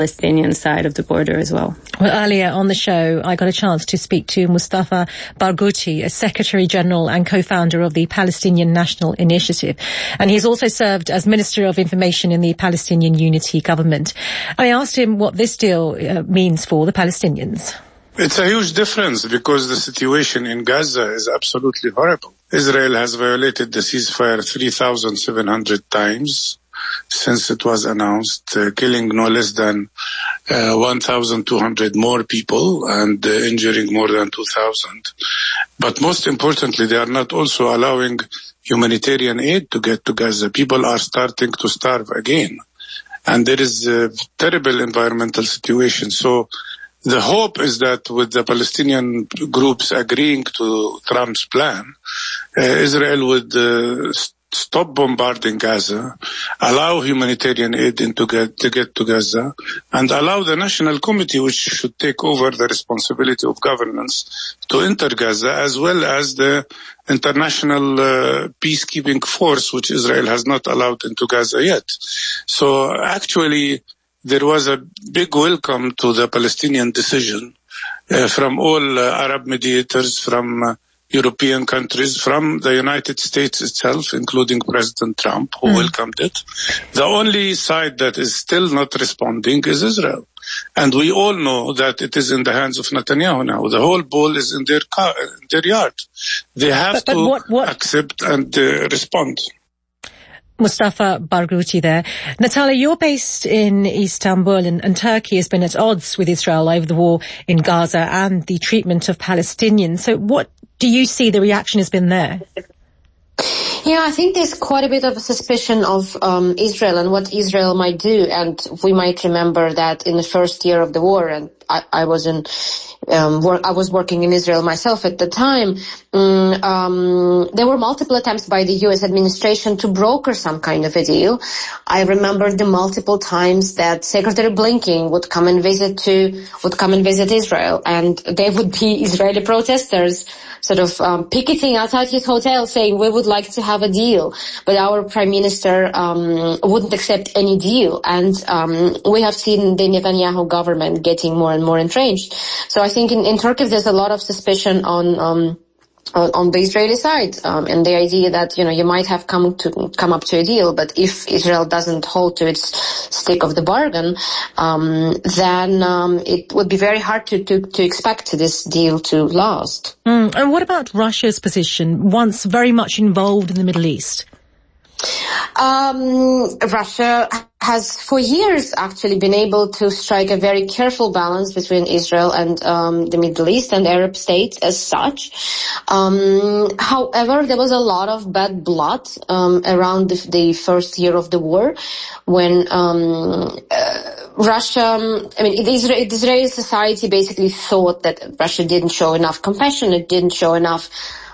Palestinian side of the border as well. Well, earlier on the show, I got a chance to speak to Mustafa Barghouti, a Secretary General and co-founder of the Palestinian National Initiative. And he's also served as Minister of Information in the Palestinian Unity government. I asked him what this deal means for the Palestinians. It's a huge difference because the situation in Gaza is absolutely horrible. Israel has violated the ceasefire 3,700 times since it was announced, killing no less than 1,200 more people and injuring more than 2,000. But most importantly, they are not also allowing humanitarian aid to get to Gaza. People are starting to starve again. And there is a terrible environmental situation. So the hope is that with the Palestinian groups agreeing to Trump's plan, Israel would stop bombarding Gaza, allow humanitarian aid to get to Gaza, and allow the National Committee, which should take over the responsibility of governance, to enter Gaza, as well as the international peacekeeping force, which Israel has not allowed into Gaza yet. So actually, there was a big welcome to the Palestinian decision from all Arab mediators, from European countries, from the United States itself, including President Trump, who welcomed it. The only side that is still not responding is Israel. And we all know that it is in the hands of Netanyahu now. The whole ball is in their yard. They have to accept and respond. Mustafa Barghouti there. Natalia, you're based in Istanbul, and Turkey has been at odds with Israel over the war in Gaza and the treatment of Palestinians. So what do you see the reaction has been there? Yeah, I think there's quite a bit of a suspicion of Israel and what Israel might do. And we might remember that in the first year of the war, and I was working in Israel myself at the time. There were multiple attempts by the U.S. administration to broker some kind of a deal. I remember the multiple times that Secretary Blinken would come and visit Israel, and there would be Israeli protesters sort of picketing outside his hotel saying, we would like to have a deal. But our prime minister wouldn't accept any deal. And we have seen the Netanyahu government getting more and more entrenched. So I think in Turkey there's a lot of suspicion on the Israeli side, and the idea that, you might have come up to a deal, but if Israel doesn't hold to its stick of the bargain, then it would be very hard to expect this deal to last. And what about Russia's position, once very much involved in the Middle East? Russia has for years actually been able to strike a very careful balance between Israel and the Middle East and Arab states as such. However, there was a lot of bad blood around the first year of the war when Russia, the Israeli society basically thought that Russia didn't show enough compassion, it didn't show enough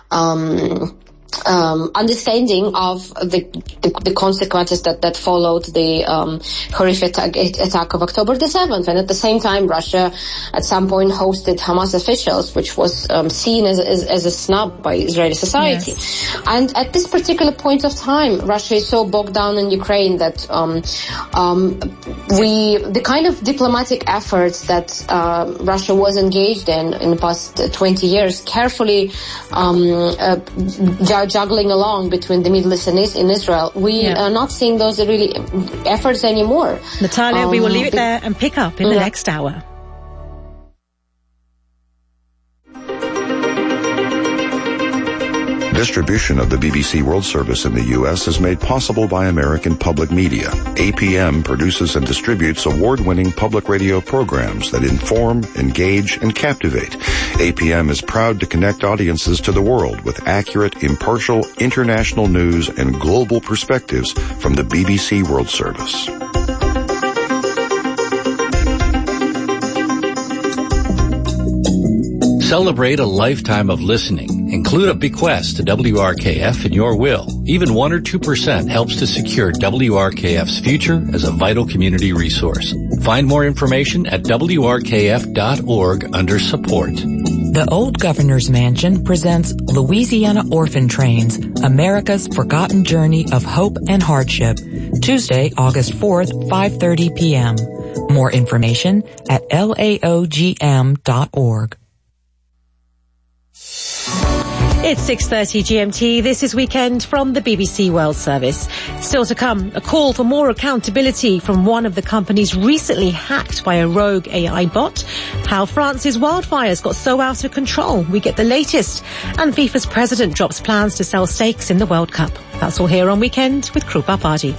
understanding of the consequences that followed the horrific attack of October the 7th. And at the same time, Russia at some point hosted Hamas officials, which was seen as a snub by Israeli society. Yes. And at this particular point of time, Russia is so bogged down in Ukraine that the kind of diplomatic efforts that Russia was engaged in the past 20 years, carefully juggling along between the Middle East and in Israel, we are not seeing those really efforts anymore. Natalia, we will leave it there and pick up in the next hour. Distribution of the BBC World Service in the U.S. is made possible by American Public Media. APM produces and distributes award-winning public radio programs that inform, engage, and captivate. APM is proud to connect audiences to the world with accurate, impartial, international news and global perspectives from the BBC World Service. Celebrate a lifetime of listening. Include a bequest to WRKF in your will. Even 1 or 2% helps to secure WRKF's future as a vital community resource. Find more information at WRKF.org under support. The Old Governor's Mansion presents Louisiana Orphan Trains, America's Forgotten Journey of Hope and Hardship, Tuesday, August 4th, 5:30 p.m. More information at laogm.org. It's 6:30 GMT. This is Weekend from the BBC World Service. Still to come, a call for more accountability from one of the companies recently hacked by a rogue AI bot. How France's wildfires got so out of control. We get the latest. And FIFA's president drops plans to sell stakes in the World Cup. That's all here on Weekend with Krupa Party.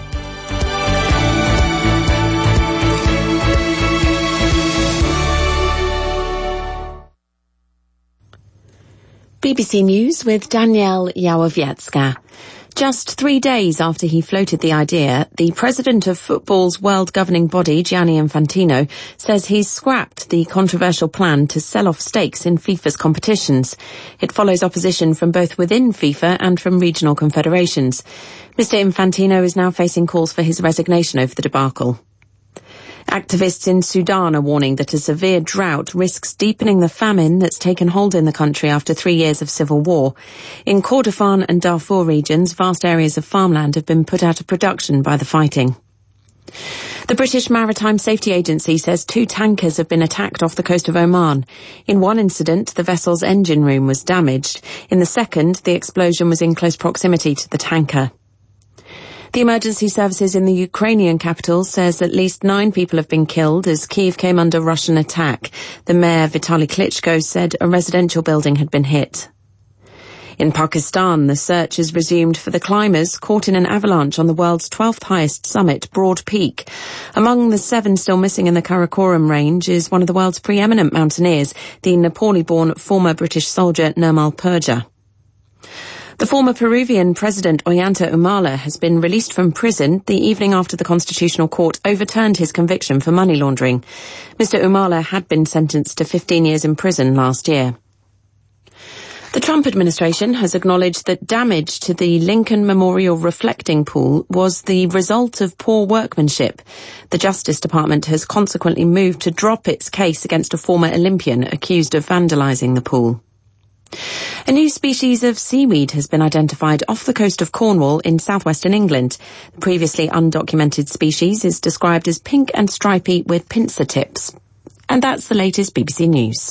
BBC News with Danielle Yałowiecka. Just 3 days after he floated the idea, the president of football's world governing body, Gianni Infantino, says he's scrapped the controversial plan to sell off stakes in FIFA's competitions. It follows opposition from both within FIFA and from regional confederations. Mr. Infantino is now facing calls for his resignation over the debacle. Activists in Sudan are warning that a severe drought risks deepening the famine that's taken hold in the country after 3 years of civil war. In Kordofan and Darfur regions, vast areas of farmland have been put out of production by the fighting. The British Maritime Safety Agency says 2 tankers have been attacked off the coast of Oman. In one incident, the vessel's engine room was damaged. In the second, the explosion was in close proximity to the tanker. The emergency services in the Ukrainian capital says at least 9 people have been killed as Kyiv came under Russian attack. The mayor, Vitaly Klitschko, said a residential building had been hit. In Pakistan, the search is resumed for the climbers caught in an avalanche on the world's 12th highest summit, Broad Peak. Among the 7 still missing in the Karakoram range is one of the world's preeminent mountaineers, the Nepali-born former British soldier Nirmal Purja. The former Peruvian President Ollanta Humala has been released from prison the evening after the Constitutional Court overturned his conviction for money laundering. Mr. Humala had been sentenced to 15 years in prison last year. The Trump administration has acknowledged that damage to the Lincoln Memorial reflecting pool was the result of poor workmanship. The Justice Department has consequently moved to drop its case against a former Olympian accused of vandalizing the pool. A new species of seaweed has been identified off the coast of Cornwall in southwestern England. The previously undocumented species is described as pink and stripy with pincer tips. And that's the latest BBC News.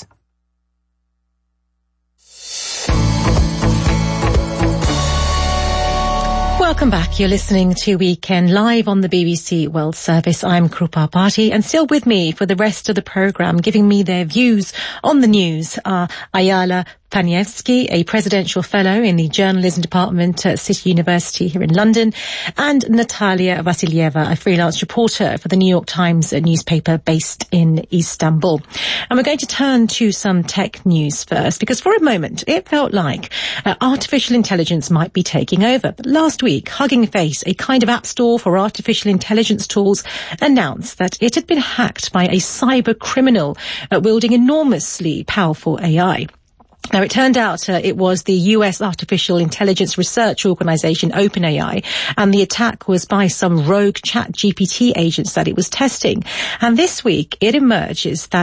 Welcome back. You're listening to Weekend live on the BBC World Service. I'm Krupa Party, and still with me for the rest of the programme, giving me their views on the news are Ayala Paniewski, a presidential fellow in the journalism department at City University here in London, and Natalia Vasilyeva, a freelance reporter for the New York Times, a newspaper based in Istanbul. And we're going to turn to some tech news first, because for a moment it felt like artificial intelligence might be taking over. But last week, Hugging Face, a kind of app store for artificial intelligence tools, announced that it had been hacked by a cyber criminal wielding enormously powerful AI. Now, it turned out it was the US artificial intelligence research organization OpenAI, and the attack was by some rogue ChatGPT agents that it was testing. And this week, it emerged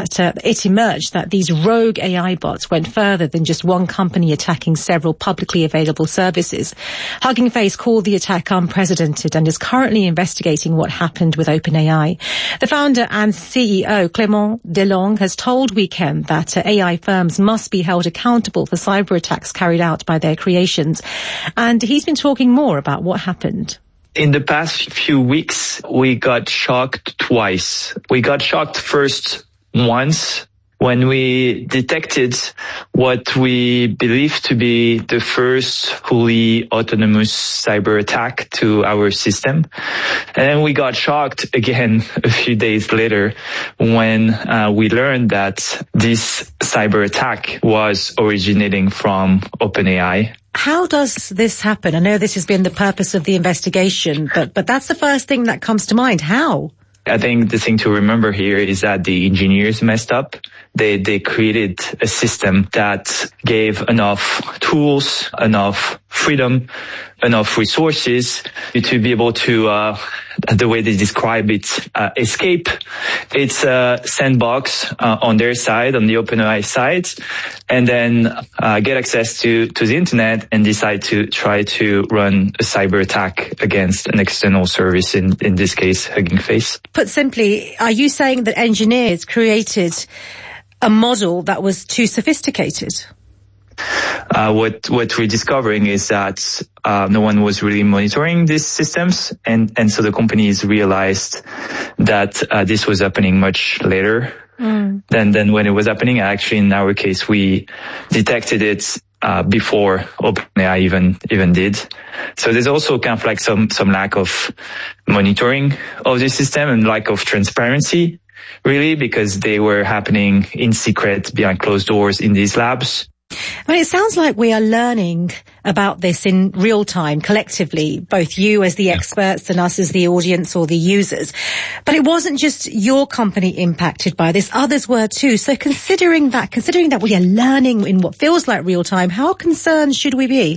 that these rogue AI bots went further than just one company attacking several publicly available services. Hugging Face called the attack unprecedented and is currently investigating what happened with OpenAI. The founder and CEO, Clément Delong, has told Weekend that AI firms must be held accountable for cyber attacks carried out by their creations. And he's been talking more about what happened. In the past few weeks, we got shocked twice. We got shocked first once when we detected what we believe to be the first fully autonomous cyber attack to our system. And then we got shocked again a few days later when we learned that this cyber attack was originating from OpenAI. How does this happen? I know this has been the purpose of the investigation, but that's the first thing that comes to mind. How? I think the thing to remember here is that the engineers messed up. They created a system that gave enough tools, enough freedom, enough resources to be able to, the way they describe it, escape. It's a sandbox on their side, on the OpenAI side, and then get access to the internet and decide to try to run a cyber attack against an external service, in this case, Hugging Face. Put simply, are you saying that engineers created a model that was too sophisticated? What we're discovering is that no one was really monitoring these systems, and so the companies realized that this was happening much later than when it was happening. Actually, in our case, we detected it before OpenAI even did. So there's also kind of like some lack of monitoring of the system and lack of transparency, really, because they were happening in secret behind closed doors in these labs. I mean, it sounds like we are learning about this in real time, collectively, both you as the experts and us as the audience or the users. But it wasn't just your company impacted by this, others were too. So considering that we are learning in what feels like real time, how concerned should we be?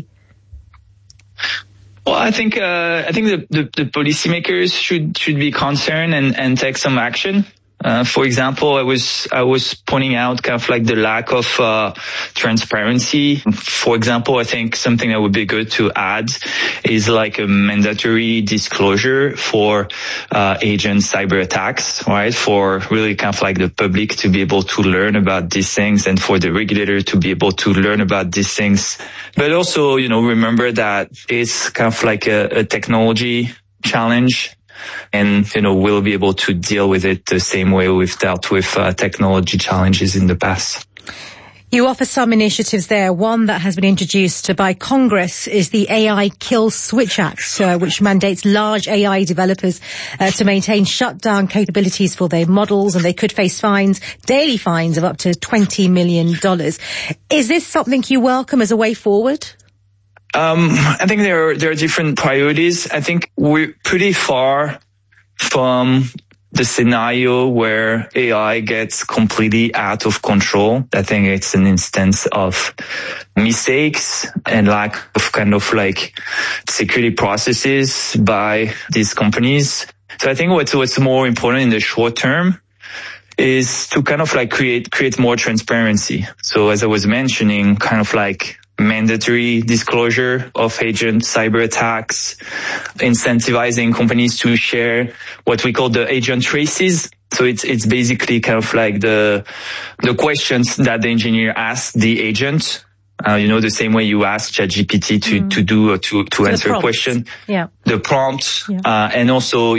Well, I think the policymakers should be concerned and take some action. For example, I was pointing out kind of like the lack of transparency. For example, I think something that would be good to add is like a mandatory disclosure for agent cyber attacks, right? For really kind of like the public to be able to learn about these things, and for the regulator to be able to learn about these things. But also, remember that it's kind of like a technology challenge. And, we'll be able to deal with it the same way we've dealt with technology challenges in the past. You offer some initiatives there. One that has been introduced by Congress is the AI Kill Switch Act, which mandates large AI developers to maintain shutdown capabilities for their models, and they could face daily fines of up to $20 million. Is this something you welcome as a way forward? I think there are different priorities. I think we're pretty far from the scenario where AI gets completely out of control. I think it's an instance of mistakes and lack of kind of like security processes by these companies. So I think what's more important in the short term is to kind of like create more transparency. So as I was mentioning, kind of like mandatory disclosure of agent cyber attacks, incentivizing companies to share what we call the agent traces. So it's basically kind of like the questions that the engineer asks the agent. The same way you ask ChatGPT to do or to answer a question. Yeah. The prompts, and also,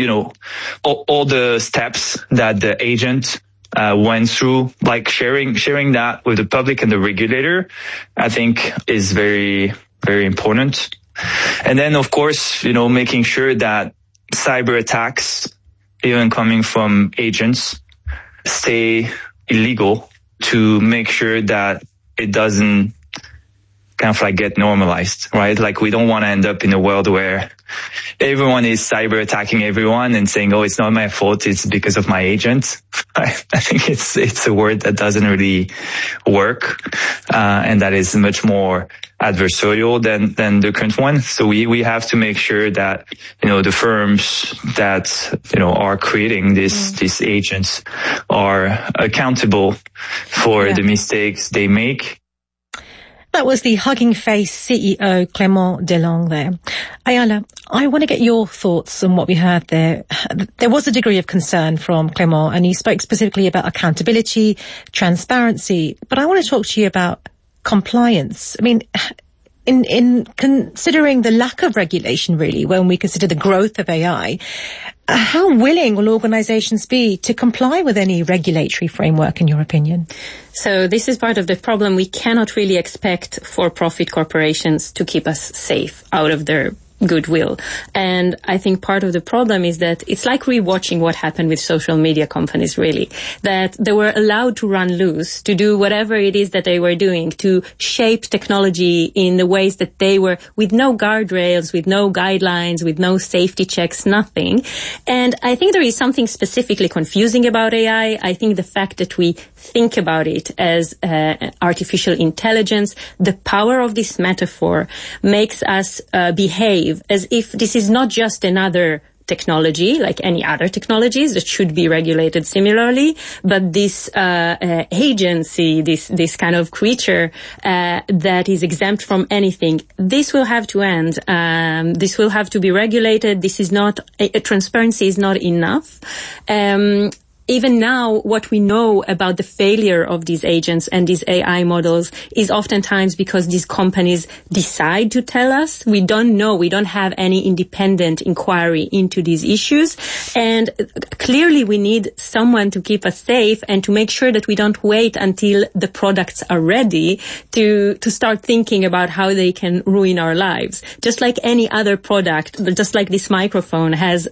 all the steps that the agent went through, like sharing that with the public and the regulator, I think is very, very important. And then, of course, making sure that cyber attacks, even coming from agents, stay illegal, to make sure that it doesn't kind of like get normalized, right? Like, we don't want to end up in a world where everyone is cyber attacking everyone and saying, oh, it's not my fault, it's because of my agent. I think it's a word that doesn't really work, and that is much more adversarial than the current one. So we have to make sure that, the firms that, are creating these agents are accountable for the mistakes they make. That was the Hugging Face CEO, Clément Delong there. Ayala, I want to get your thoughts on what we heard there. There was a degree of concern from Clément, and he spoke specifically about accountability, transparency, but I want to talk to you about compliance. I mean, in considering the lack of regulation, really, when we consider the growth of AI, how willing will organizations be to comply with any regulatory framework, in your opinion? So this is part of the problem. We cannot really expect for-profit corporations to keep us safe out of their goodwill. And I think part of the problem is that it's like rewatching what happened with social media companies, really, that they were allowed to run loose, to do whatever it is that they were doing, to shape technology in the ways that they were, with no guardrails, with no guidelines, with no safety checks, nothing. And I think there is something specifically confusing about AI. I think the fact that we think about it as artificial intelligence, the power of this metaphor makes us behave as if this is not just another technology like any other technologies that should be regulated similarly, but this agency, this kind of creature that is exempt from anything, this will have to end. This will have to be regulated. This is not transparency is not enough. Even now, what we know about the failure of these agents and these AI models is oftentimes because these companies decide to tell us. We don't know. We don't have any independent inquiry into these issues. And clearly we need someone to keep us safe and to make sure that we don't wait until the products are ready to start thinking about how they can ruin our lives. Just like any other product, just like this microphone has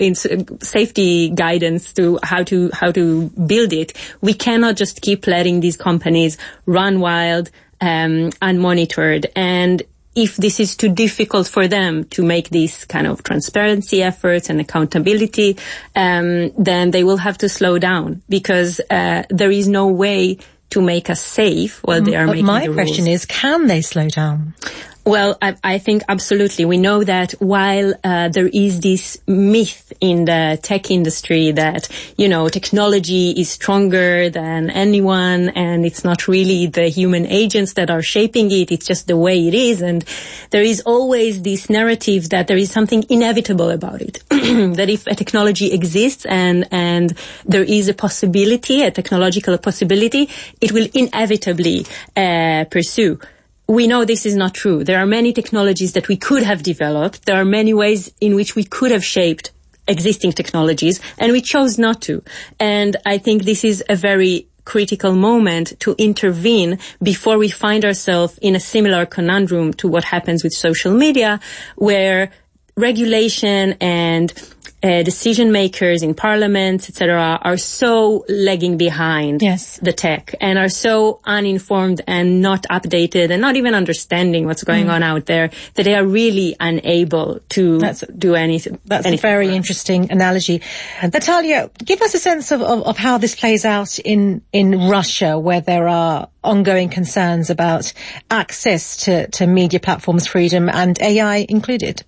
safety guidance to how to build it. We cannot just keep letting these companies run wild, unmonitored. And if this is too difficult for them to make these kind of transparency efforts and accountability, then they will have to slow down because there is no way to make us safe while they are making the rules. My question is, can they slow down? Well, I think absolutely. We know that while there is this myth in the tech industry that, technology is stronger than anyone and it's not really the human agents that are shaping it, it's just the way it is. And there is always this narrative that there is something inevitable about it. That if a technology exists and there is a possibility, a technological possibility, it will inevitably pursue. We know this is not true. There are many technologies that we could have developed. There are many ways in which we could have shaped existing technologies, and we chose not to. And I think this is a very critical moment to intervene before we find ourselves in a similar conundrum to what happens with social media, where regulation and decision makers in parliaments, etc., are so lagging behind the tech and are so uninformed and not updated and not even understanding what's going on out there that they are really unable to do anything. That's a very interesting analogy. Natalia, give us a sense of how this plays out in Russia, where there are ongoing concerns about access to media platforms, freedom, and AI included.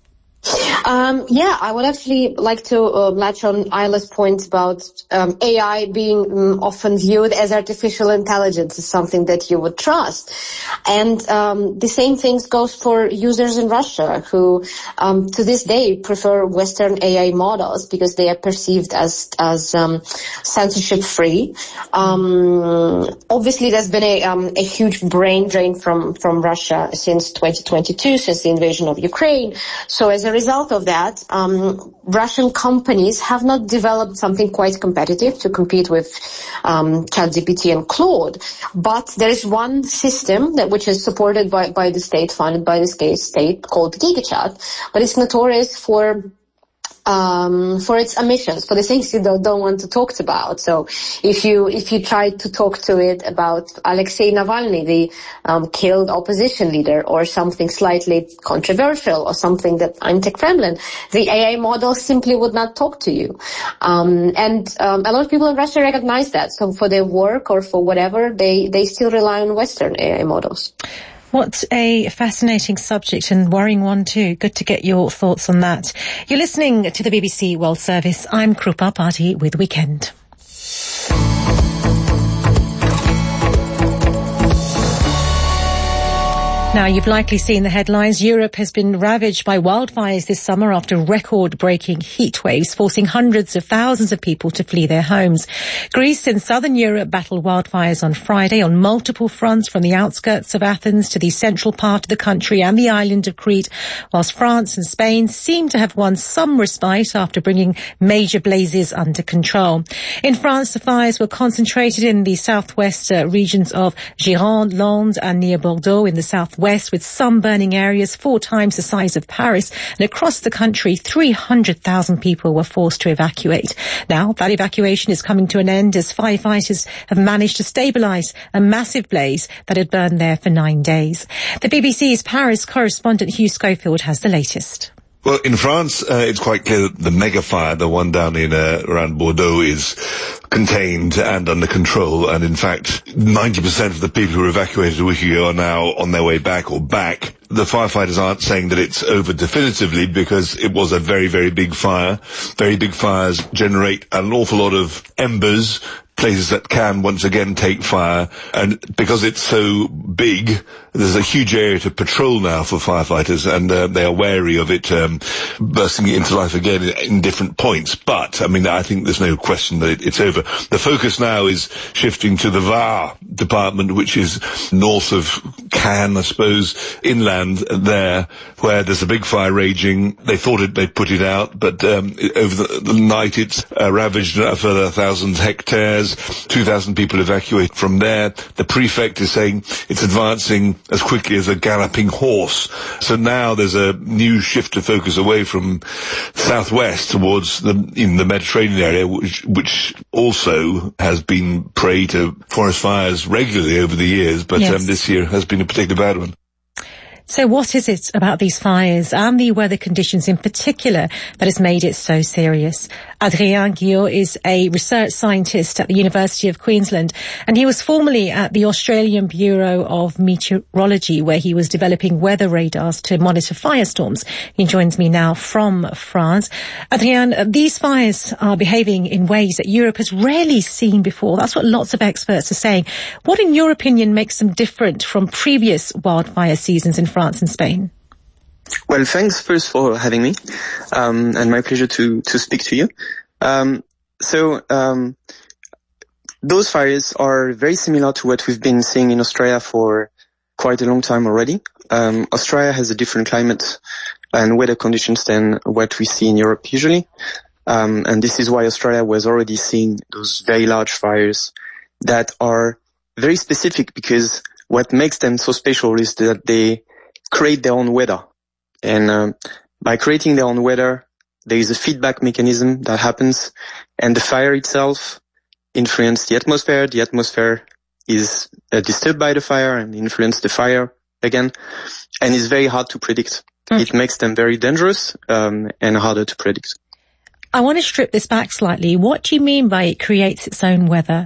I would actually like to latch on Isla's point about AI being often viewed as artificial intelligence as something that you would trust. And the same things goes for users in Russia who to this day prefer Western AI models because they are perceived as censorship free. Obviously there's been a huge brain drain from Russia since 2022, since the invasion of Ukraine. So as a result of that, Russian companies have not developed something quite competitive to compete with ChatGPT and Claude. But there is one system which is supported by the state, funded by the state, called GigaChat, but it's notorious for its omissions, for the things you don't want to talk about. So if you try to talk to it about Alexei Navalny, the killed opposition leader, or something slightly controversial or something that anti-Kremlin, the AI model simply would not talk to you. And a lot of people in Russia recognize that. So for their work or for whatever, they still rely on Western AI models. What a fascinating subject and worrying one too. Good to get your thoughts on that. You're listening to the BBC World Service. I'm Krupa Party with Weekend. Now, you've likely seen the headlines. Europe has been ravaged by wildfires this summer after record-breaking heat waves, forcing hundreds of thousands of people to flee their homes. Greece and southern Europe battled wildfires on Friday on multiple fronts, from the outskirts of Athens to the central part of the country and the island of Crete, whilst France and Spain seem to have won some respite after bringing major blazes under control. In France, the fires were concentrated in the southwest regions of Gironde, Landes, and near Bordeaux in the southwest, southwest with some burning areas 4 times the size of Paris. And across the country, 300,000 people were forced to evacuate. Now, that evacuation is coming to an end as firefighters have managed to stabilise a massive blaze that had burned there for 9 days. The BBC's Paris correspondent Hugh Schofield has the latest. Well, in France, it's quite clear that the mega fire, the one down in around Bordeaux, is contained and under control. And in fact, 90% of the people who were evacuated a week ago are now on their way back or back. The firefighters aren't saying that it's over definitively because it was a very, very big fire. Very big fires generate an awful lot of embers, places that can once again take fire, and because it's so big, there's a huge area to patrol now for firefighters, and they are wary of it bursting into life again in different points. But, I mean, I think there's no question that it's over. The focus now is shifting to the Var department, which is north of Cannes, I suppose, inland there, where there's a big fire raging. They thought they'd put it out, but over the night it's ravaged a further 1,000 hectares. 2,000 people evacuate from there. The prefect is saying it's advancing as quickly as a galloping horse. So now there's a new shift of focus away from southwest towards in the Mediterranean area, which also has been prey to forest fires regularly over the years, but yes, this year has been a particularly bad one. So what is it about these fires and the weather conditions in particular that has made it so serious? Adrien Guillot is a research scientist at the University of Queensland, and he was formerly at the Australian Bureau of Meteorology, where he was developing weather radars to monitor firestorms. He joins me now from France. Adrien, these fires are behaving in ways that Europe has rarely seen before. That's what lots of experts are saying. What, in your opinion, makes them different from previous wildfire seasons in France and Spain? Well, thanks first for having me, and my pleasure to speak to you. Those fires are very similar to what we've been seeing in Australia for quite a long time already. Australia has a different climate and weather conditions than what we see in Europe usually. And this is why Australia was already seeing those very large fires that are very specific, because what makes them so special is that they create their own weather. And by creating their own weather, there is a feedback mechanism that happens, and the fire itself influences the atmosphere. The atmosphere is disturbed by the fire and influences the fire again, and it's very hard to predict. It makes them very dangerous and harder to predict. I want to strip this back slightly. What do you mean by it creates its own weather?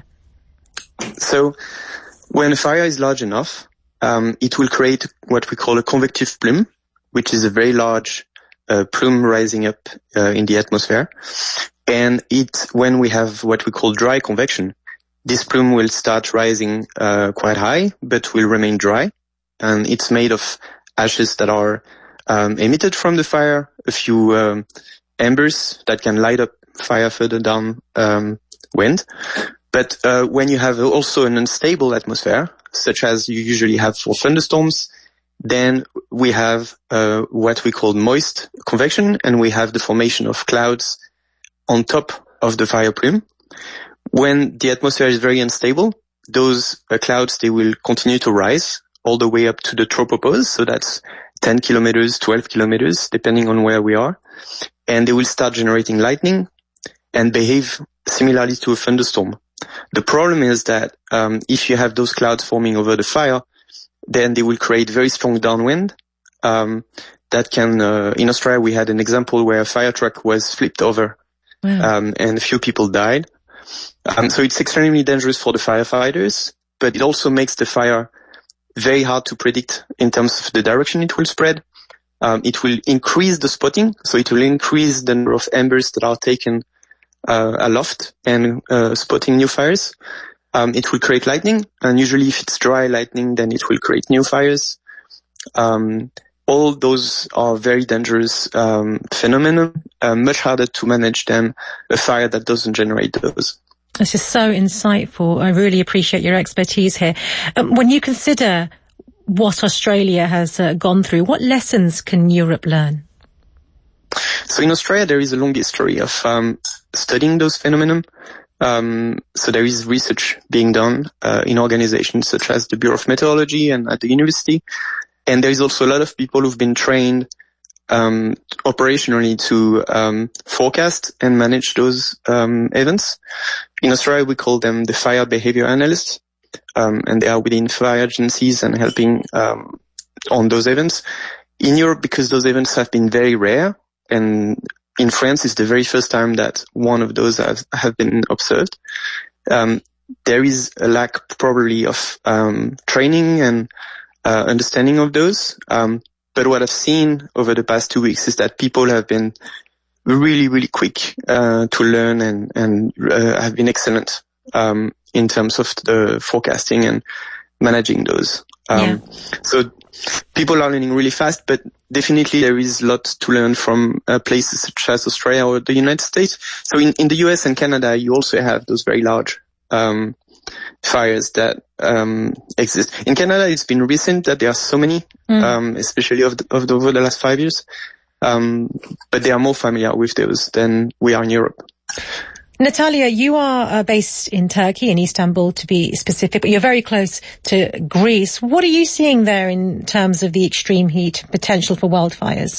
So, when a fire is large enough, it will create what we call a convective plume, which is a very large plume rising up in the atmosphere. And when we have what we call dry convection, this plume will start rising quite high, but will remain dry. And it's made of ashes that are emitted from the fire, a few embers that can light up fire further down wind. But when you have also an unstable atmosphere, such as you usually have for thunderstorms, then we have what we call moist convection, and we have the formation of clouds on top of the fire plume. When the atmosphere is very unstable, those clouds, they will continue to rise all the way up to the tropopause, so that's 10 kilometers, 12 kilometers, depending on where we are. And they will start generating lightning and behave similarly to a thunderstorm. The problem is that if you have those clouds forming over the fire, then they will create very strong downwind. That can, in Australia, we had an example where a fire truck was flipped over, and a few people died. So it's extremely dangerous for the firefighters, but it also makes the fire very hard to predict in terms of the direction it will spread. It will increase the spotting, so it will increase the number of embers that are taken aloft and spotting new fires. It will create lightning, and usually if it's dry lightning, then it will create new fires. All those are very dangerous phenomena, much harder to manage than a fire that doesn't generate those. This is so insightful. I really appreciate your expertise here. When you consider what Australia has gone through, what lessons can Europe learn? So in Australia, there is a long history of studying those phenomena. So there is research being done in organizations such as the Bureau of Meteorology and at the university. And there is also a lot of people who've been trained operationally to forecast and manage those events. In Australia, we call them the fire behavior analysts, and they are within fire agencies and helping on those events. In Europe, because those events have been very rare, and in France, it's the very first time that one of those have been observed. There is a lack probably of training and understanding of those. But what I've seen over the past 2 weeks is that people have been really, really quick to learn and have been excellent in terms of the forecasting and managing those. So people are learning really fast, but definitely there is a lot to learn from places such as Australia or the United States. So in the US and Canada, you also have those very large fires that exist. In Canada, it's been recent that there are so many, especially over the last 5 years. But they are more familiar with those than we are in Europe. Natalia, you are based in Turkey, in Istanbul to be specific, but you're very close to Greece. What are you seeing there in terms of the extreme heat potential for wildfires?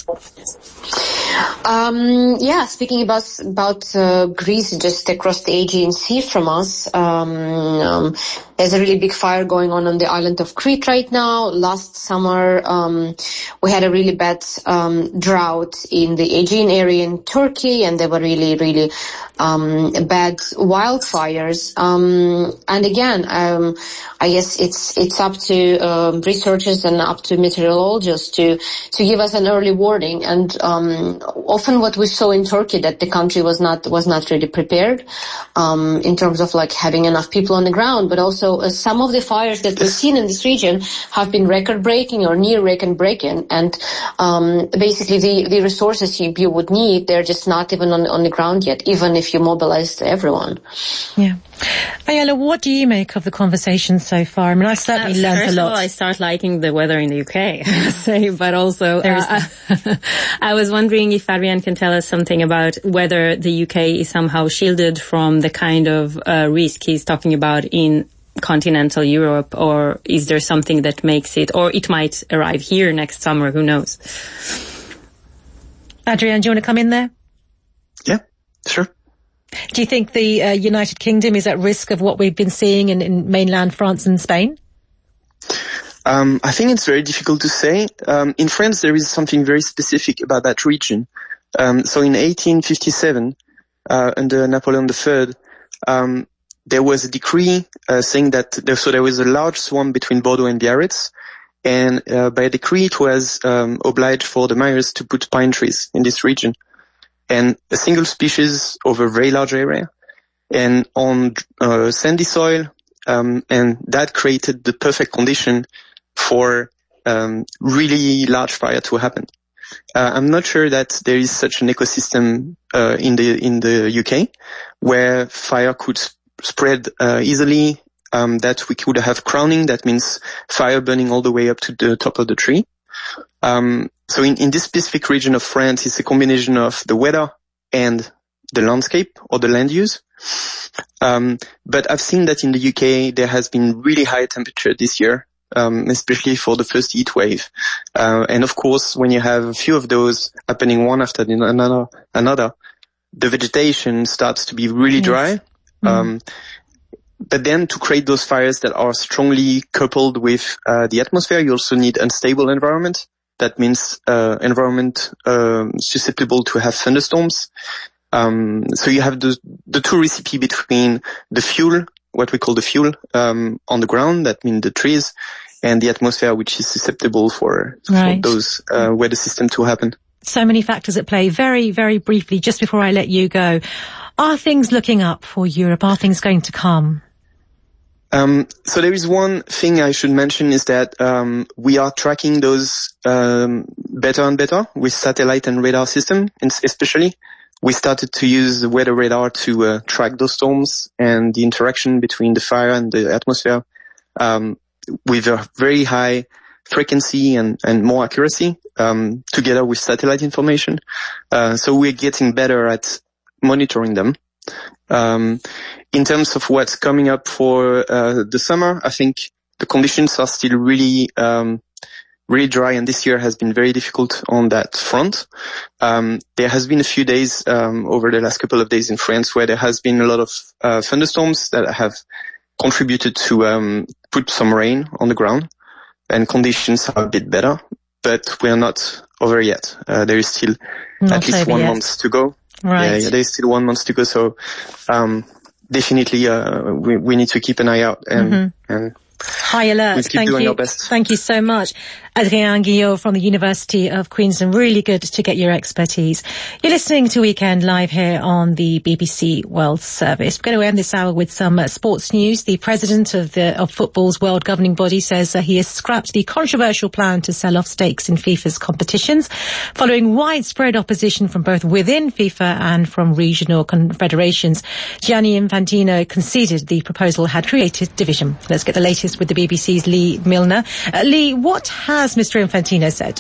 Speaking about Greece, just across the Aegean Sea from us, there's a really big fire going on the island of Crete right now. Last summer, we had a really bad drought in the Aegean area in Turkey, and there were really, really bad wildfires. And again, I guess it's up to researchers and up to meteorologists to give us an early warning. And often what we saw in Turkey, that the country was not really prepared in terms of like having enough people on the ground, but also some of the fires that we've seen in this region have been record-breaking or near record-breaking, and basically the resources you would need, they're just not even on the ground yet, even if you mobilize everyone. Yeah. Ayala, what do you make of the conversation so far? I mean, I certainly learned a lot. First of all, I start liking the weather in the UK, I must say, but also I was wondering if Adrian can tell us something about whether the UK is somehow shielded from the kind of risk he's talking about in continental Europe, or is there something that makes it, or it might arrive here next summer, who knows? Adrian, do you want to come in there? Yeah, sure. Do you think the United Kingdom is at risk of what we've been seeing in mainland France and Spain? I think it's very difficult to say. In France, there is something very specific about that region. So in 1857, under Napoleon III, there was a decree saying that there was a large swamp between Bordeaux and Biarritz, and by decree it was obliged for the mayors to put pine trees in this region, and a single species over a very large area, and on sandy soil, and that created the perfect condition for really large fire to happen. I'm not sure that there is such an ecosystem in the UK where fire could spread easily, that we could have crowning, that means fire burning all the way up to the top of the tree. So in this specific region of France, it's a combination of the weather and the landscape or the land use. But I've seen that in the UK there has been really high temperature this year, especially for the first heat wave. And of course, when you have a few of those happening one after another, the vegetation starts to be really dry. But then to create those fires that are strongly coupled with the atmosphere, you also need unstable environment. That means environment susceptible to have thunderstorms. So you have the two recipe between the fuel, what we call the fuel on the ground, that means the trees, and the atmosphere, which is susceptible for those weather system to happen. So many factors at play. Very, very briefly, just before I let you go, are things looking up for Europe? Are things going to come? So there is one thing I should mention is that we are tracking those better and better with satellite and radar system, and especially we started to use the weather radar to track those storms and the interaction between the fire and the atmosphere with a very high frequency and more accuracy together with satellite information. So we're getting better at monitoring them. In terms of what's coming up for the summer, I think the conditions are still really really dry, and this year has been very difficult on that front. There has been a few days over the last couple of days in France where there has been a lot of thunderstorms that have contributed to put some rain on the ground, and conditions are a bit better, but we are not over yet. There is still at least 1 month to go. Right. Yeah, there is still 1 month to go, so definitely we need to keep an eye out and high alert. We'll keep doing our best. Thank you so much. Adrien Guillot from the University of Queensland. Really good to get your expertise. You're listening to Weekend Live here on the BBC World Service. We're going to end this hour with some sports news. The president of football's world governing body says he has scrapped the controversial plan to sell off stakes in FIFA's competitions, following widespread opposition from both within FIFA and from regional confederations. Gianni Infantino conceded the proposal had created division. Let's get the latest with the BBC's Lee Milner. Lee, what has Mr. Infantino said?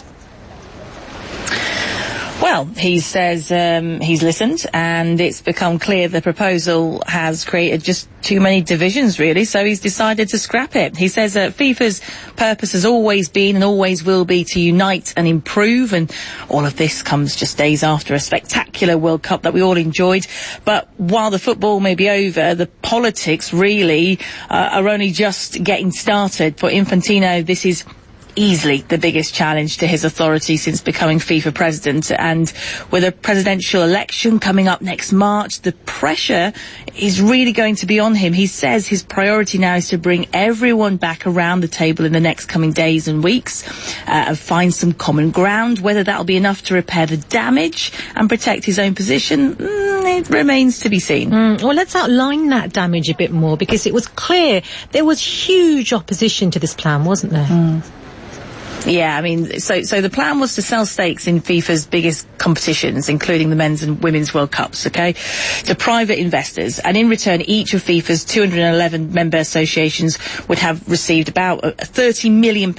Well, he says he's listened, and it's become clear the proposal has created just too many divisions, really, so he's decided to scrap it. He says FIFA's purpose has always been and always will be to unite and improve, and all of this comes just days after a spectacular World Cup that we all enjoyed. But while the football may be over, the politics really are only just getting started. For Infantino, this is easily the biggest challenge to his authority since becoming FIFA president, and with a presidential election coming up next March, the pressure is really going to be on him. He says his priority now is to bring everyone back around the table in the next coming days and weeks and find some common ground. Whether that'll be enough to repair the damage and protect his own position, it remains to be seen. Well, let's outline that damage a bit more, because it was clear there was huge opposition to this plan, wasn't there? Yeah, I mean, so the plan was to sell stakes in FIFA's biggest competitions, including the men's and women's World Cups, okay, to private investors. And in return, each of FIFA's 211 member associations would have received about £30 million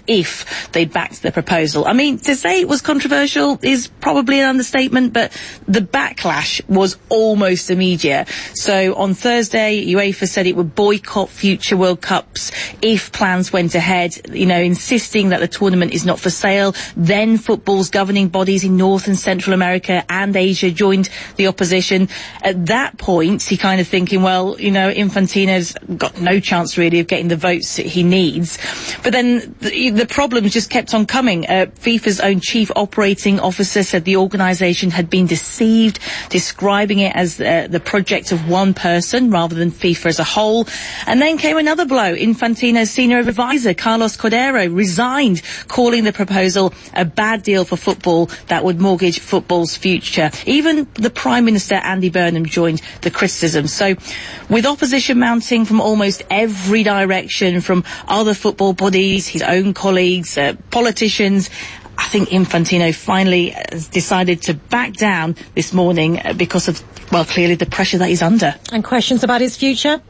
if they backed the proposal. I mean, to say it was controversial is probably an understatement, but the backlash was almost immediate. So on Thursday, UEFA said it would boycott future World Cups if plans went ahead, you know, insisting that the tournament is not for sale. Then football's governing bodies in North and Central America and Asia joined the opposition. At that point, he kind of thinking, well, you know, Infantino's got no chance really of getting the votes that he needs. But then the problems just kept on coming. FIFA's own chief operating officer said the organisation had been deceived, describing it as the project of one person rather than FIFA as a whole. And then came another blow. Infantino's senior advisor, Carlos Cordero, resigned, calling the proposal a bad deal for football that would mortgage football's future. Even the Prime Minister, Andy Burnham, joined the criticism. So with opposition mounting from almost every direction, from other football bodies, his own colleagues, politicians, I think Infantino finally has decided to back down this morning because of, well, clearly the pressure that he's under. And questions about his future?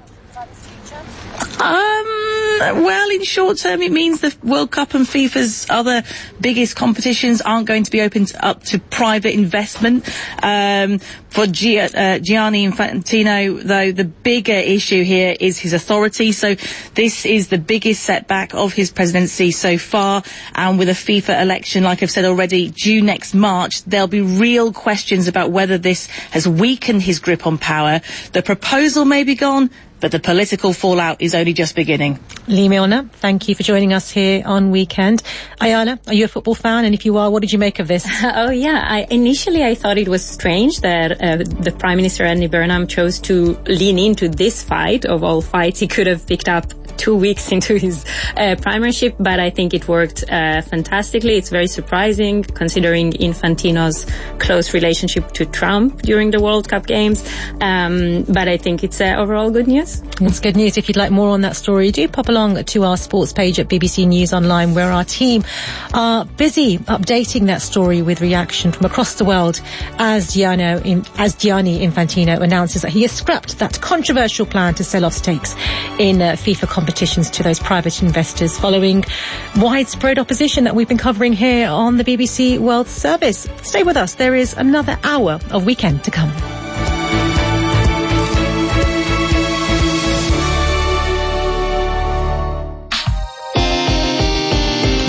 Well, in short term, it means the World Cup and FIFA's other biggest competitions aren't going to be opened up to private investment. For Gianni Infantino, though, the bigger issue here is his authority. So this is the biggest setback of his presidency so far. And with a FIFA election, like I've said already, due next March, there'll be real questions about whether this has weakened his grip on power. The proposal may be gone, but the political fallout is only just beginning. Lee Milner, thank you for joining us here on Weekend. Ayala, are you a football fan? And if you are, what did you make of this? Initially I thought it was strange that the Prime Minister Andy Burnham chose to lean into this fight of all fights he could have picked up 2 weeks into his primaryship, but I think it worked fantastically. It's very surprising considering Infantino's close relationship to Trump during the World Cup games, but I think it's overall good news. It's good news. If you'd like more on that story, do pop along to our sports page at BBC News Online, where our team are busy updating that story with reaction from across the world as Gianni Infantino announces that he has scrapped that controversial plan to sell off stakes in FIFA competitions to those private investors, following widespread opposition that we've been covering here on the BBC World Service. Stay with us. There is another hour of Weekend to come.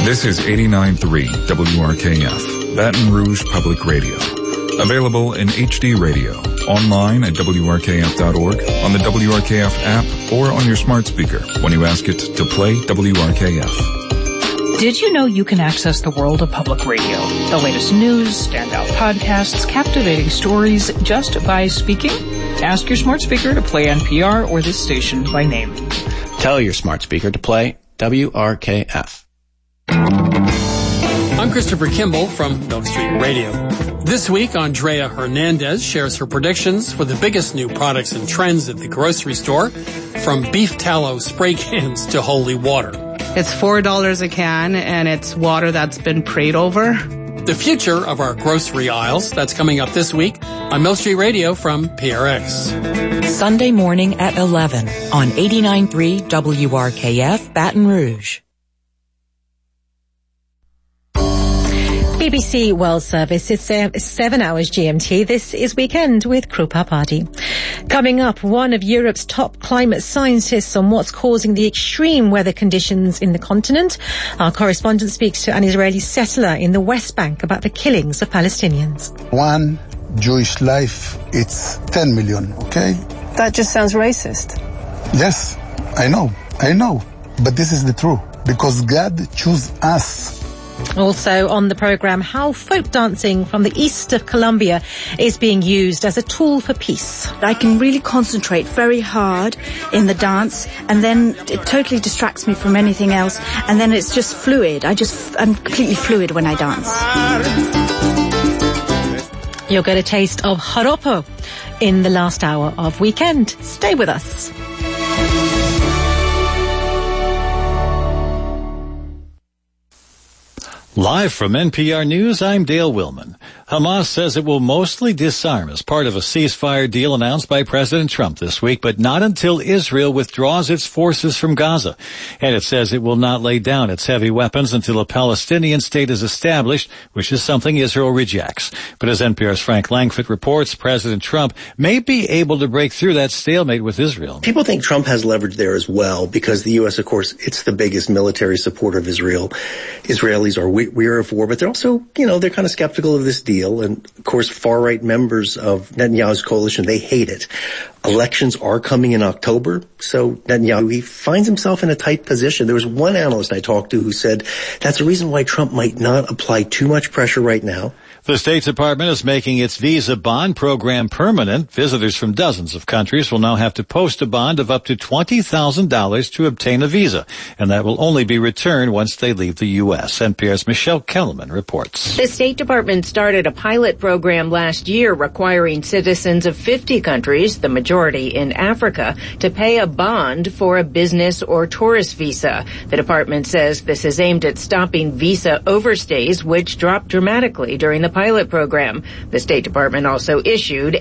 This is 89.3 WRKF, Baton Rouge Public Radio. Available in HD radio, online at WRKF.org, on the WRKF app, or on your smart speaker when you ask it to play WRKF. Did you know you can access the world of public radio? The latest news, standout podcasts, captivating stories just by speaking? Ask your smart speaker to play NPR or this station by name. Tell your smart speaker to play WRKF. I'm Christopher Kimball from Milk Street Radio. This week, Andrea Hernandez shares her predictions for the biggest new products and trends at the grocery store, from beef tallow spray cans to holy water. It's $4 a can, and it's water that's been prayed over. The future of our grocery aisles, that's coming up this week on Milk Street Radio from PRX. Sunday morning at 11 on 89.3 WRKF Baton Rouge. BBC World Service, it's 7 hours GMT. This is Weekend with Krupa Party. Coming up, one of Europe's top climate scientists on what's causing the extreme weather conditions in the continent. Our correspondent speaks to an Israeli settler in the West Bank about the killings of Palestinians. One Jewish life, it's 10 million, okay? That just sounds racist. Yes, I know. But this is the truth, because God chose us. Also on the programme, how folk dancing from the east of Colombia is being used as a tool for peace. I can really concentrate very hard in the dance, and then it totally distracts me from anything else, and then it's just fluid. I'm completely fluid when I dance. You'll get a taste of joropo in the last hour of Weekend. Stay with us. Live from NPR News, I'm Dale Willman. Hamas says it will mostly disarm as part of a ceasefire deal announced by President Trump this week, but not until Israel withdraws its forces from Gaza. And it says it will not lay down its heavy weapons until a Palestinian state is established, which is something Israel rejects. But as NPR's Frank Langford reports, President Trump may be able to break through that stalemate with Israel. People think Trump has leverage there as well, because the U.S., of course, it's the biggest military supporter of Israel. Israelis are weary of war, but they're also, they're kind of skeptical of this deal. And of course, far-right members of Netanyahu's coalition, they hate it. Elections are coming in October, so Netanyahu, he finds himself in a tight position. There was one analyst I talked to who said that's the reason why Trump might not apply too much pressure right now. The State Department is making its visa bond program permanent. Visitors from dozens of countries will now have to post a bond of up to $20,000 to obtain a visa, and that will only be returned once they leave the U.S. NPR's Michelle Kellerman reports. The State Department started a pilot program last year requiring citizens of 50 countries, the majority in Africa, to pay a bond for a business or tourist visa. The department says this is aimed at stopping visa overstays, which dropped dramatically during the pilot program. The State Department also issued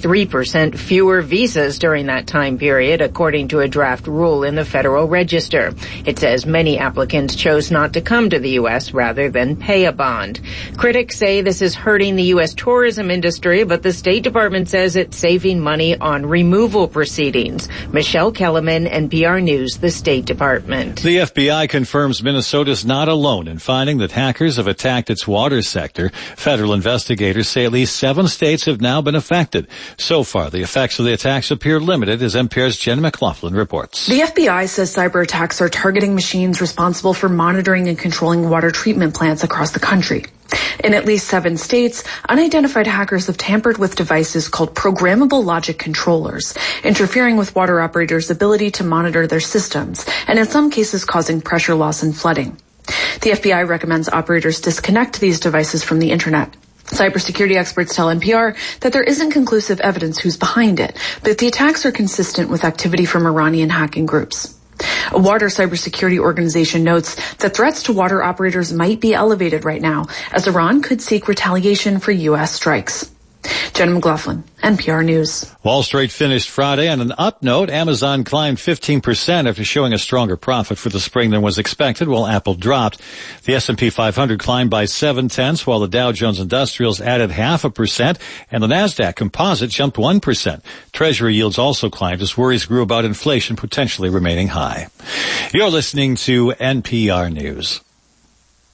83% fewer visas during that time period, according to a draft rule in the Federal Register. It says many applicants chose not to come to the U.S. rather than pay a bond. Critics say this is hurting the U.S. tourism industry, but the State Department says it's saving money on removal proceedings. Michelle Kellerman, NPR News, the State Department. The FBI confirms Minnesota's not alone in finding that hackers have attacked its water sector. Federal investigators say at least 7 states have now been affected. So far, the effects of the attacks appear limited, as NPR's Jen McLaughlin reports. The FBI says cyber attacks are targeting machines responsible for monitoring and controlling water treatment plants across the country. In at least 7 states, unidentified hackers have tampered with devices called programmable logic controllers, interfering with water operators' ability to monitor their systems, and in some cases causing pressure loss and flooding. The FBI recommends operators disconnect these devices from the internet. Cybersecurity experts tell NPR that there isn't conclusive evidence who's behind it, but the attacks are consistent with activity from Iranian hacking groups. A water cybersecurity organization notes that threats to water operators might be elevated right now, as Iran could seek retaliation for U.S. strikes. Jenna McLaughlin, NPR News. Wall Street finished Friday on an up note. Amazon climbed 15% after showing a stronger profit for the spring than was expected, while Apple dropped. The S&P 500 climbed by 0.7, while the Dow Jones Industrials added 0.5%, and the Nasdaq Composite jumped 1%. Treasury yields also climbed as worries grew about inflation potentially remaining high. You're listening to NPR News.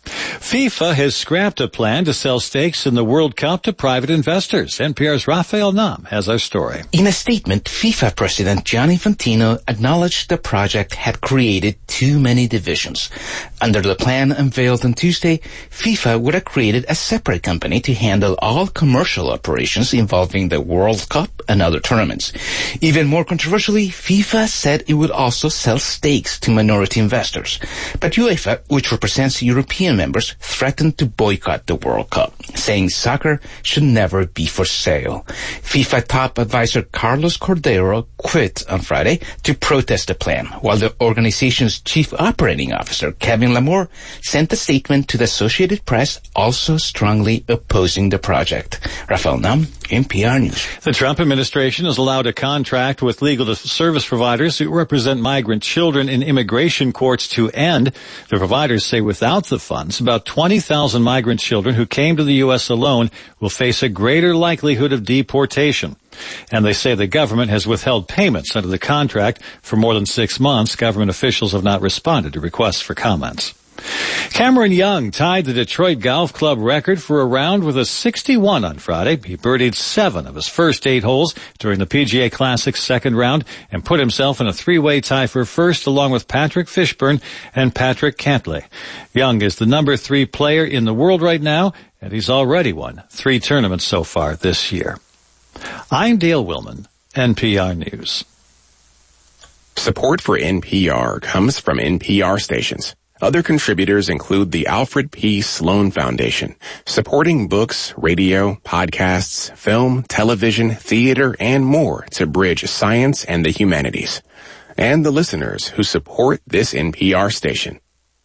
FIFA has scrapped a plan to sell stakes in the World Cup to private investors. NPR's Rafael Nam has our story. In a statement, FIFA President Gianni Infantino acknowledged the project had created too many divisions. Under the plan unveiled on Tuesday, FIFA would have created a separate company to handle all commercial operations involving the World Cup and other tournaments. Even more controversially, FIFA said it would also sell stakes to minority investors. But UEFA, which represents European members, threatened to boycott the World Cup, saying soccer should never be for sale. FIFA top advisor Carlos Cordero quit on Friday to protest the plan, while the organization's chief operating officer, Kevin Lamour, sent a statement to the Associated Press also strongly opposing the project. Rafael Nam, NPR News. The Trump administration has allowed a contract with legal service providers who represent migrant children in immigration courts to end. The providers say without the funds, about 20,000 migrant children who came to the U.S. alone will face a greater likelihood of deportation. And they say the government has withheld payments under the contract for more than 6 months. Government officials have not responded to requests for comments. Cameron Young tied the Detroit Golf Club record for a round with a 61 on Friday. He birdied 7 of his first 8 holes during the PGA Classic's second round and put himself in a 3-way tie for first along with Patrick Fishburne and Patrick Cantlay. Young is the number 3 player in the world right now, and he's already won 3 tournaments so far this year. I'm Dale Willman, NPR News. Support for NPR comes from NPR stations. Other contributors include the Alfred P. Sloan Foundation, supporting books, radio, podcasts, film, television, theater, and more to bridge science and the humanities. And the listeners who support this NPR station.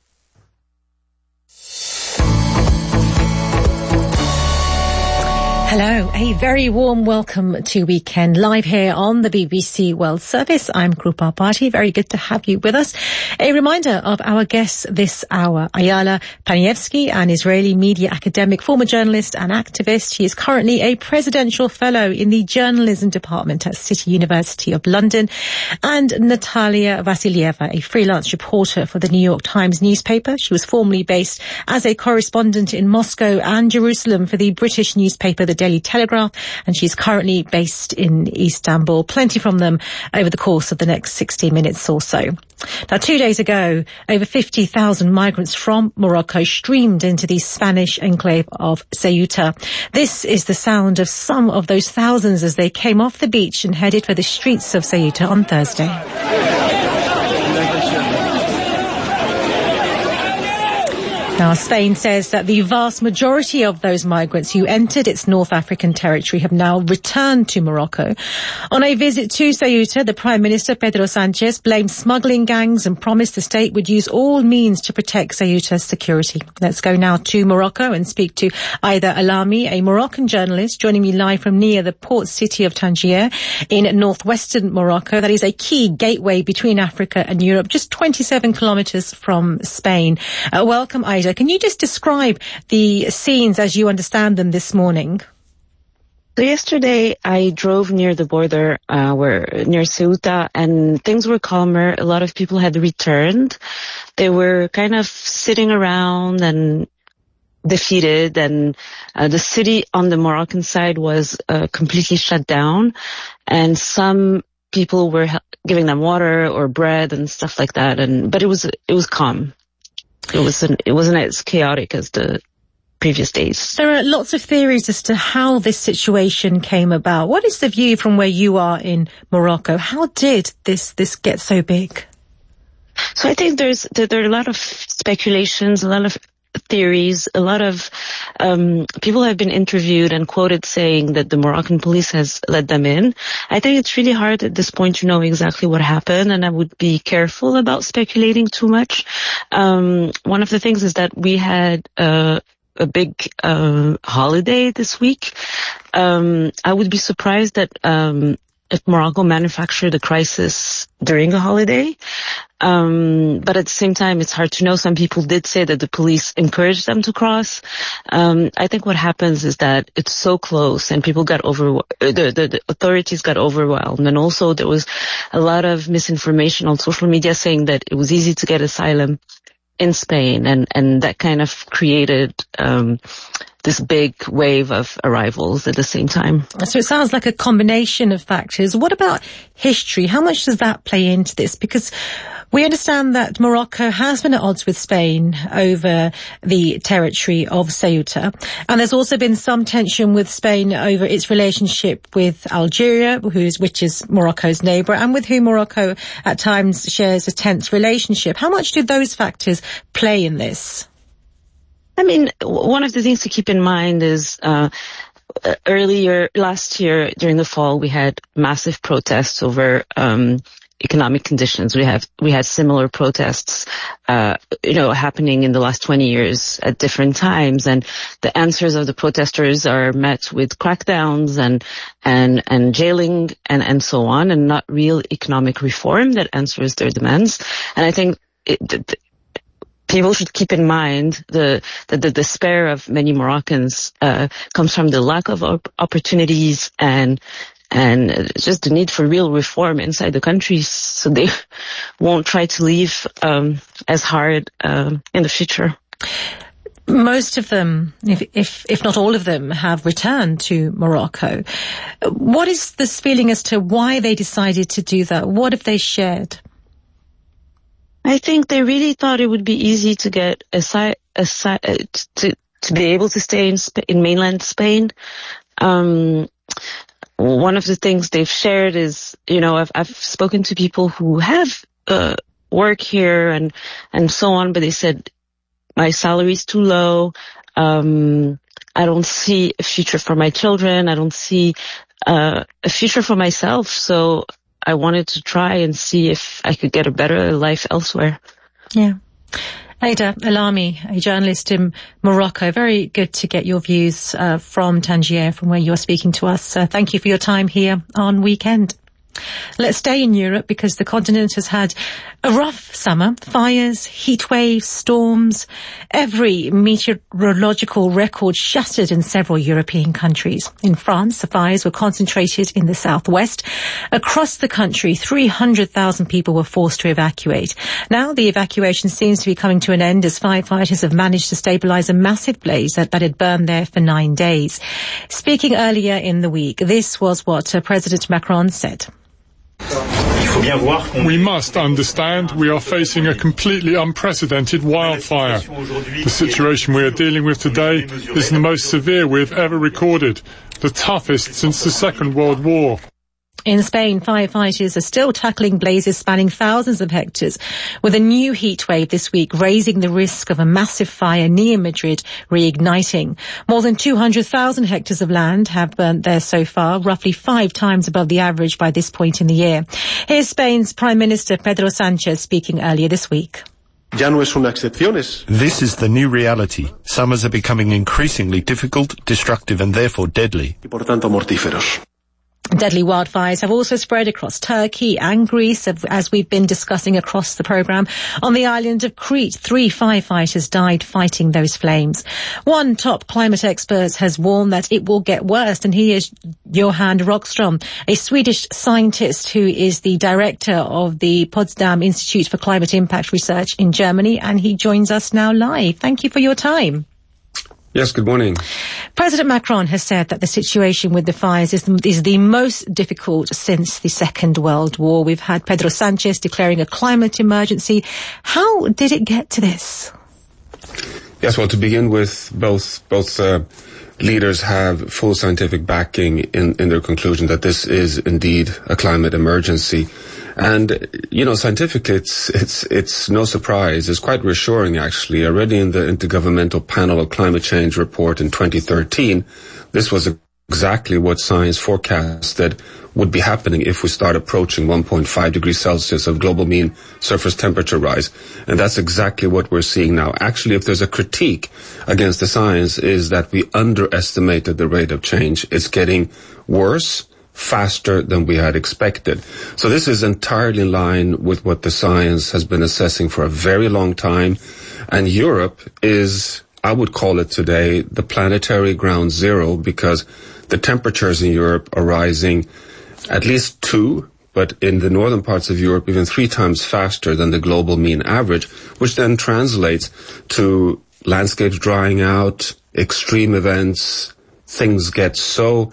Hello, a very warm welcome to Weekend Live here on the BBC World Service. I'm Krupa Bhatti. Very good to have you with us. A reminder of our guests this hour. Ayala Panievsky, an Israeli media academic, former journalist and activist. She is currently a presidential fellow in the journalism department at City University of London. And Natalia Vasilieva, a freelance reporter for the New York Times newspaper. She was formerly based as a correspondent in Moscow and Jerusalem for the British newspaper, the Daily Telegraph, and she's currently based in Istanbul. Plenty from them over the course of the next 60 minutes or so. Now, 2 days ago, over 50,000 migrants from Morocco streamed into the Spanish enclave of Ceuta. This is the sound of some of those thousands as they came off the beach and headed for the streets of Ceuta on Thursday. Now, Spain says that the vast majority of those migrants who entered its North African territory have now returned to Morocco. On a visit to Ceuta, the Prime Minister, Pedro Sanchez, blamed smuggling gangs and promised the state would use all means to protect Ceuta's security. Let's go now to Morocco and speak to Aida Alami, a Moroccan journalist, joining me live from near the port city of Tangier in northwestern Morocco. That is a key gateway between Africa and Europe, just 27 kilometers from Spain. Welcome, Aida. Can you just describe the scenes as you understand them this morning? So yesterday I drove near the border, near Ceuta, and things were calmer. A lot of people had returned. They were kind of sitting around and defeated, and the city on the Moroccan side was completely shut down, and some people were giving them water or bread and stuff like that. But it was calm. It wasn't as chaotic as the previous days. There are lots of theories as to how this situation came about. What is the view from where you are in Morocco? How did this get so big? So I think there are a lot of speculations, a lot of theories, a lot of people have been interviewed and quoted saying that the Moroccan police has let them in. I think it's really hard at this point to know exactly what happened, and I would be careful about speculating too much. One of the things is that we had a big holiday this week. I would be surprised that if Morocco manufactured a crisis during a holiday. But at the same time, it's hard to know. Some people did say that the police encouraged them to cross. I think what happens is that it's so close and people got the authorities got overwhelmed. And also there was a lot of misinformation on social media saying that it was easy to get asylum in Spain, and that kind of created this big wave of arrivals at the same time. So it sounds like a combination of factors. What about history? How much does that play into this? Because we understand that Morocco has been at odds with Spain over the territory of Ceuta. And there's also been some tension with Spain over its relationship with Algeria, which is Morocco's neighbour, and with whom Morocco at times shares a tense relationship. How much do those factors play in this? I mean, one of the things to keep in mind is last year during the fall, we had massive protests over economic conditions. We had similar protests, happening in the last 20 years at different times, and the answers of the protesters are met with crackdowns and jailing and so on, and not real economic reform that answers their demands. And I think people should keep in mind that the despair of many Moroccans comes from the lack of opportunities and just the need for real reform inside the country, so they won't try to leave as hard in the future. Most of them, if not all of them, have returned to Morocco. What is this feeling as to why they decided to do that? What have they shared? I think they really thought it would be easy to get to be able to stay in mainland Spain. One of the things they've shared is, I've spoken to people who have work here and so on, but they said my salary's too low. I don't see a future for my children. I don't see a future for myself. So I wanted to try and see if I could get a better life elsewhere. Yeah. Ada Elami, a journalist in Morocco. Very good to get your views from Tangier, from where you're speaking to us. Thank you for your time here on Weekend. Let's stay in Europe because the continent has had a rough summer. Fires, heat waves, storms. Every meteorological record shattered in several European countries. In France, the fires were concentrated in the southwest. Across the country, 300,000 people were forced to evacuate. Now the evacuation seems to be coming to an end as firefighters have managed to stabilize a massive blaze that had burned there for 9 days. Speaking earlier in the week, this was what President Macron said. We must understand we are facing a completely unprecedented wildfire. The situation we are dealing with today is the most severe we've ever recorded, the toughest since the Second World War. In Spain, firefighters are still tackling blazes spanning thousands of hectares, with a new heat wave this week raising the risk of a massive fire near Madrid reigniting. More than 200,000 hectares of land have burnt there so far, roughly 5 times above the average by this point in the year. Here's Spain's Prime Minister Pedro Sánchez speaking earlier this week. This is the new reality. Summers are becoming increasingly difficult, destructive and therefore deadly. Deadly wildfires have also spread across Turkey and Greece, as we've been discussing across the programme. On the island of Crete, 3 firefighters died fighting those flames. One top climate expert has warned that it will get worse, and he is Johan Rockström, a Swedish scientist who is the director of the Potsdam Institute for Climate Impact Research in Germany, and he joins us now live. Thank you for your time. Yes, good morning. President Macron has said that the situation with the fires is the most difficult since the Second World War. We've had Pedro Sánchez declaring a climate emergency. How did it get to this? Yes, well, to begin with, both leaders have full scientific backing in their conclusion that this is indeed a climate emergency. And, scientifically, it's no surprise. It's quite reassuring, actually. Already in the Intergovernmental Panel on Climate Change report in 2013, this was exactly what science forecasted would be happening if we start approaching 1.5 degrees Celsius of global mean surface temperature rise. And that's exactly what we're seeing now. Actually, if there's a critique against the science, is that we underestimated the rate of change. It's getting worse, faster than we had expected. So this is entirely in line with what the science has been assessing for a very long time. And Europe is, I would call it today, the planetary ground zero, because the temperatures in Europe are rising at least 2, but in the northern parts of Europe, even 3 times faster than the global mean average, which then translates to landscapes drying out, extreme events. Things get so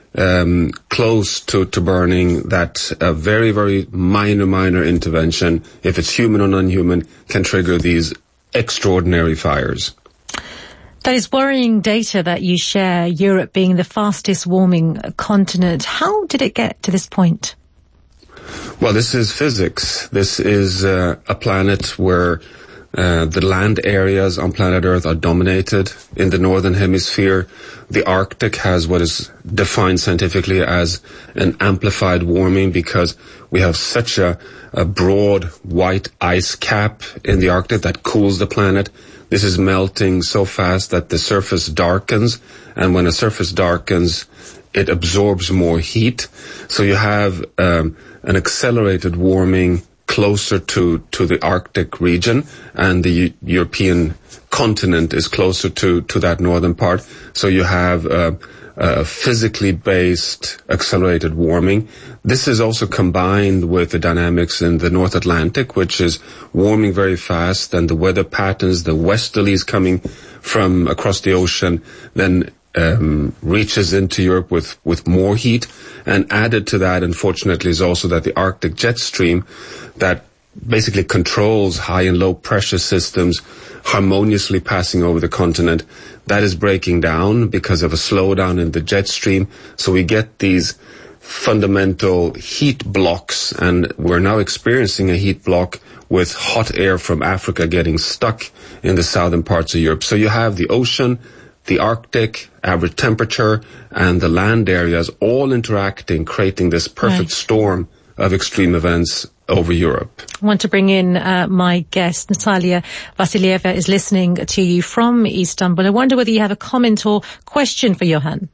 close to burning that a very, very minor intervention, if it's human or non-human, can trigger these extraordinary fires. That is worrying data that you share, Europe being the fastest warming continent. How did it get to this point? Well, this is physics. This is a planet where the land areas on planet Earth are dominated. In the northern hemisphere, the Arctic has what is defined scientifically as an amplified warming because we have such a broad white ice cap in the Arctic that cools the planet. This is melting so fast that the surface darkens, and when a surface darkens, it absorbs more heat. So you have an accelerated warming closer to the Arctic region, and the European continent is closer to that northern part. So you have a physically based accelerated warming. This is also combined with the dynamics in the North Atlantic, which is warming very fast, and the weather patterns, the westerlies coming from across the ocean, then reaches into Europe with more heat. And added to that, unfortunately, is also that the Arctic jet stream that basically controls high and low pressure systems harmoniously passing over the continent, that is breaking down because of a slowdown in the jet stream. So we get these fundamental heat blocks, and we're now experiencing a heat block with hot air from Africa getting stuck in the southern parts of Europe. So you have the ocean, the Arctic, average temperature, and the land areas all interacting, creating this perfect storm of extreme events over Europe. I want to bring in my guest. Natalia Vasilieva is listening to you from Istanbul. I wonder whether you have a comment or question for Johan.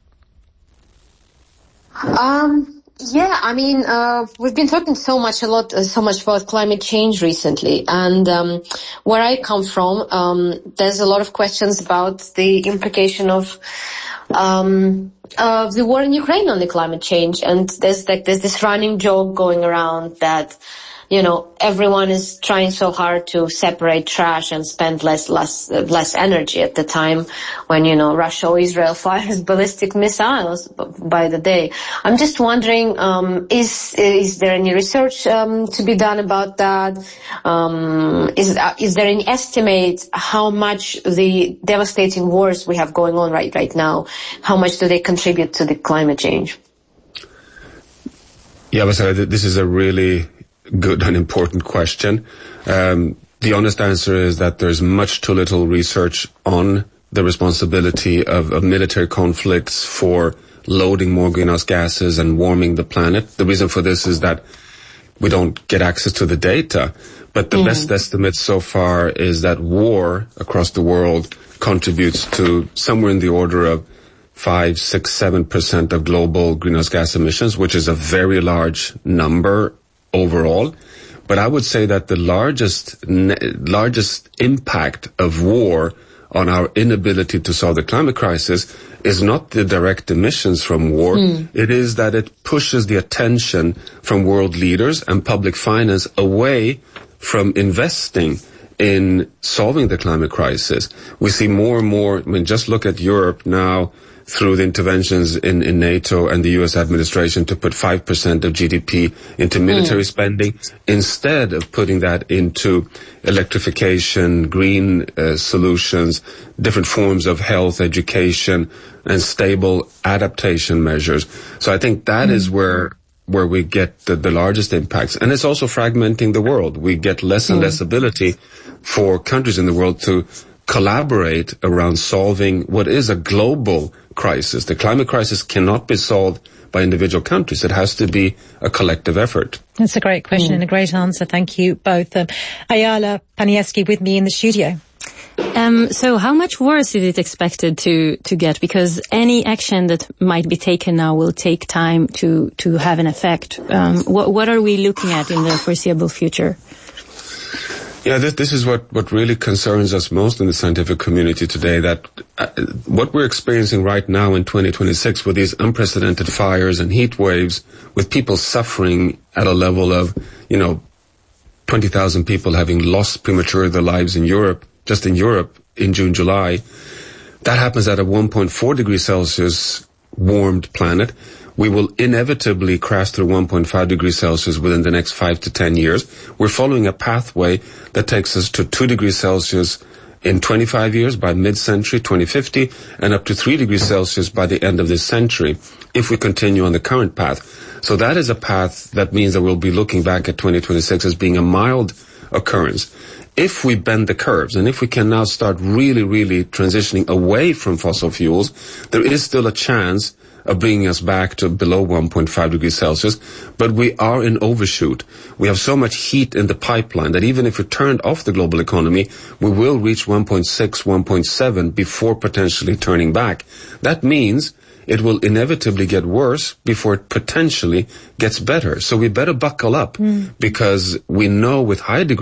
Yeah, I mean, we've been talking so much about climate change recently, and where I come from, there's a lot of questions about the implication of the war in Ukraine on the climate change, and there's this running joke going around that, you know, everyone is trying so hard to separate trash and spend less energy at the time when, you know, Russia or Israel fires ballistic missiles by the day. I'm just wondering, is there any research to be done about that? Is there any estimate how much the devastating wars we have going on right now, how much do they contribute to the climate change? Yeah, Vasilieva, this is a really good and important question. The honest answer is that there's much too little research on the responsibility of military conflicts for loading more greenhouse gases and warming the planet. The reason for this is that we don't get access to the data, but the best estimate so far is that war across the world contributes to somewhere in the order of 5, 6, 7% of global greenhouse gas emissions, which is a very large number overall. But I would say that the largest impact of war on our inability to solve the climate crisis is not the direct emissions from war. It is that it pushes the attention from world leaders and public finance away from investing in solving the climate crisis. We see more and more, I mean, just look at Europe now, through the interventions in NATO and the U.S. administration to put 5% of GDP into military spending, instead of putting that into electrification, green solutions, different forms of health, education, and stable adaptation measures. So I think that is where we get the largest impacts. And it's also fragmenting the world. We get less and less ability for countries in the world to collaborate around solving what is a global crisis. The climate crisis cannot be solved by individual countries. It has to be a collective effort. That's a great question and a great answer. Thank you both. Ayala Paniewski with me in the studio. So how much worse is it expected to get? Because any action that might be taken now will take time to have an effect. What are we looking at in the foreseeable future? Yeah, this is what really concerns us most in the scientific community today, that what we're experiencing right now in 2026 with these unprecedented fires and heat waves, with people suffering at a level of, 20,000 people having lost prematurely their lives in Europe, just in Europe, in June, July. That happens at a 1.4 degrees Celsius warmed planet. We will inevitably crash through 1.5 degrees Celsius within the next 5 to 10 years. We're following a pathway that takes us to 2 degrees Celsius in 25 years by mid-century, 2050, and up to 3 degrees Celsius by the end of this century, if we continue on the current path. So that is a path that means that we'll be looking back at 2026 as being a mild occurrence. If we bend the curves, and if we can now start really, really transitioning away from fossil fuels, there is still a chance of bringing us back to below 1.5 degrees Celsius, but we are in overshoot. We have so much heat in the pipeline that even if we turned off the global economy, we will reach 1.6, 1.7 before potentially turning back. That means it will inevitably get worse before it potentially gets better. So we better buckle up, because we know with high degrees